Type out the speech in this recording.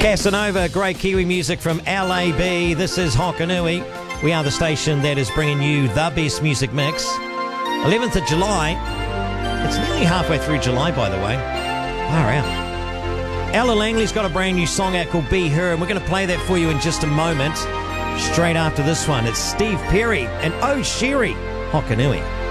Casanova, great Kiwi music from LAB. This is Hokanui. We are the station that is bringing you the best music mix. 11th of July. It's nearly halfway through July, by the way. Far out. Ella Langley's got a brand new song out called Be Her, and we're going to play that for you in just a moment. Straight after this one, it's Steve Perry and Oh Sherry, Hokanui.